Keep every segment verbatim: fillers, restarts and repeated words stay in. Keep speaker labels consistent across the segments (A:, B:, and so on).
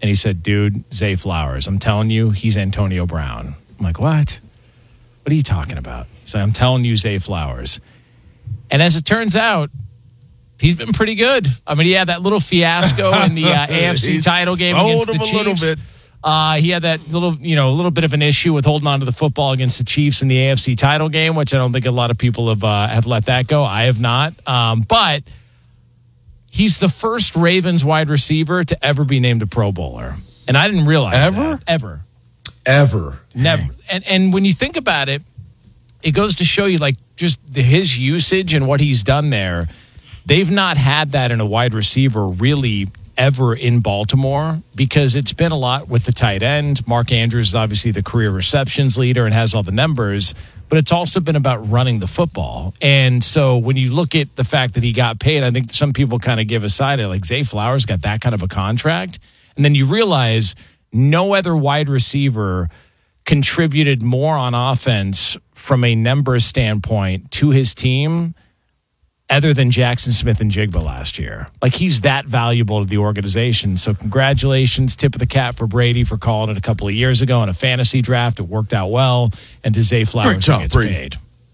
A: And he said, dude, Zay Flowers, I'm telling you, he's Antonio Brown. I'm like, what? What are you talking about? He's like, I'm telling you, Zay Flowers. And as it turns out, he's been pretty good. I mean, he had that little fiasco in the uh, A F C title game against the Chiefs. A little bit. Uh, he had that little, you know, a little bit of an issue with holding on to the football against the Chiefs in the A F C title game, which I don't think a lot of people have uh, have let that go. I have not. Um, but he's the first Ravens wide receiver to ever be named a Pro Bowler. And I didn't realize
B: Ever?
A: that. Ever.
B: Ever.
A: Never. And, and when you think about it, it goes to show you, like, just the, his usage and what he's done there. They've not had that in a wide receiver really ever in Baltimore because it's been a lot with the tight end. Mark Andrews is obviously the career receptions leader and has all the numbers, but it's also been about running the football. And so when you look at the fact that he got paid, I think some people kind of give a side of like Zay Flowers got that kind of a contract. And then you realize no other wide receiver contributed more on offense from a numbers standpoint to his team other than Jackson Smith and Jigba last year. Like, he's that valuable to the organization. So congratulations, tip of the cap for Brady for calling it a couple of years ago in a fantasy draft. It worked out well. And to Zay Flowers,
B: Great job,
A: gets
B: Brady.
A: paid.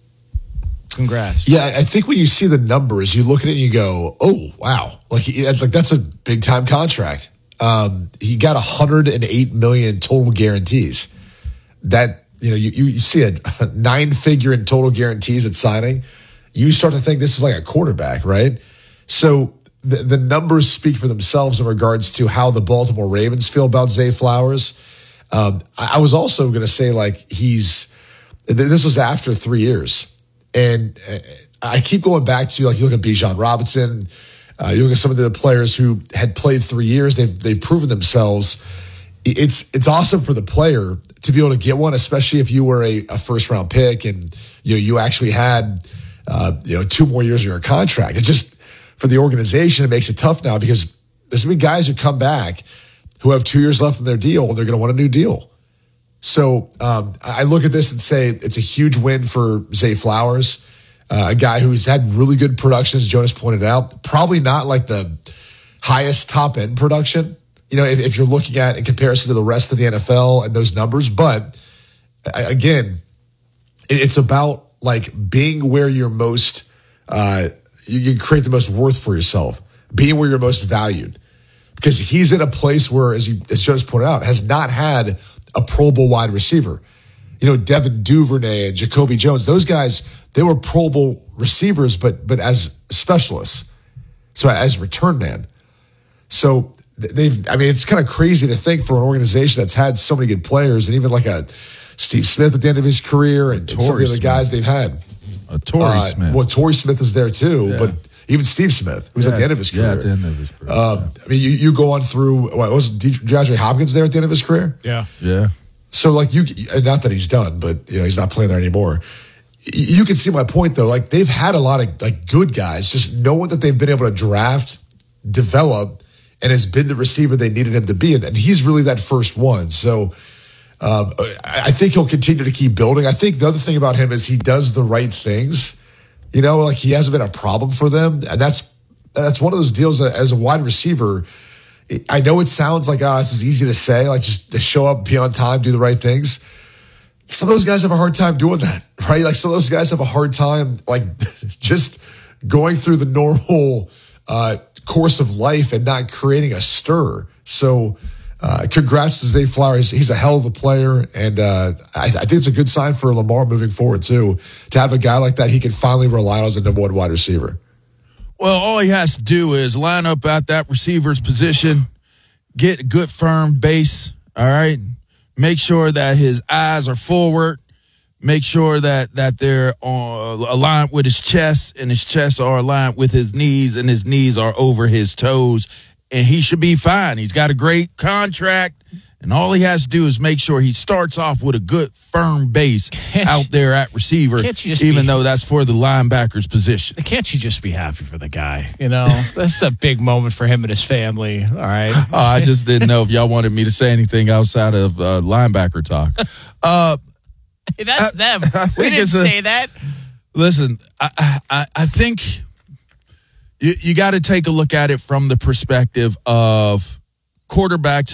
A: Congrats.
B: Yeah, I think when you see the numbers, you look at it and you go, oh, wow. Like, he, like that's a big-time contract. Um, he got one hundred eight million dollars total guarantees. That, you know, you, you see a nine-figure in total guarantees at signing. You start to think this is like a quarterback, right? So the, the numbers speak for themselves in regards to how the Baltimore Ravens feel about Zay Flowers. Um, I, I was also going to say, like, he's – this was after three years. And I keep going back to, like, you look at Bijan Robinson, uh, you look at some of the players who had played three years, they've, they've proven themselves. It's it's awesome for the player to be able to get one, especially if you were a, a first-round pick and you know, you actually had – Uh, you know, two more years in your contract. It's just for the organization, it makes it tough now because there's going to be guys who come back who have two years left in their deal and they're going to want a new deal. So um, I look at this and say it's a huge win for Zay Flowers, uh, a guy who's had really good production, as Jonas pointed out. Probably not like the highest top end production, you know, if, if you're looking at in comparison to the rest of the N F L and those numbers. But again, it's about like being where you're most, uh, you, you create the most worth for yourself, being where you're most valued. Because he's in a place where, as, he, as Jonas pointed out, has not had a Pro Bowl wide receiver. You know, Devin Duvernay and Jacoby Jones, those guys, they were Pro Bowl receivers, but but as specialists. So as return man. So they've, I mean, it's kind of crazy to think for an organization that's had so many good players and even like a Steve Smith at the end of his career and, and some of the other guys they've had.
C: A Torrey uh, Smith.
B: Well, Torrey Smith is there too, yeah. But even Steve Smith, who was
C: yeah,
B: at the end of his career.
C: Yeah, at the end of his career.
B: Um, yeah. I mean, you, you go on through, what, was DeAndre Hopkins there at the end of his career?
A: Yeah.
C: Yeah.
B: So, like, you, not that he's done, but, you know, he's not playing there anymore. You can see my point, though. Like, they've had a lot of, like, good guys, just no one that they've been able to draft, develop, and has been the receiver they needed him to be. And he's really that first one. So, Um, I think he'll continue to keep building. I think the other thing about him is he does the right things. You know, like he hasn't been a problem for them. And that's that's one of those deals that as a wide receiver, I know it sounds like, oh, this is easy to say, like just to show up, be on time, do the right things. Some of those guys have a hard time doing that, right? Like some of those guys have a hard time, like just going through the normal uh, course of life and not creating a stir. So, Uh, congrats to Zay Flowers. He's a hell of a player, and uh, I, I think it's a good sign for Lamar moving forward, too, to have a guy like that he can finally rely on as a number one wide receiver.
C: Well, all he has to do is line up at that receiver's position, get a good firm base, all right? Make sure that his eyes are forward. Make sure that, that they're on, aligned with his chest, and his chest are aligned with his knees, and his knees are over his toes. And he should be fine. He's got a great contract, and all he has to do is make sure he starts off with a good, firm base can't out there at receiver, even be, though that's for the linebacker's position.
A: Can't you just be happy for the guy? You know, that's a big moment for him and his family. All right.
C: Oh, I just didn't know if y'all wanted me to say anything outside of uh, linebacker talk. Uh,
A: hey, that's I, them. I we didn't a, say that.
C: Listen, I, I, I think you, you got to take a look at it from the perspective of quarterbacks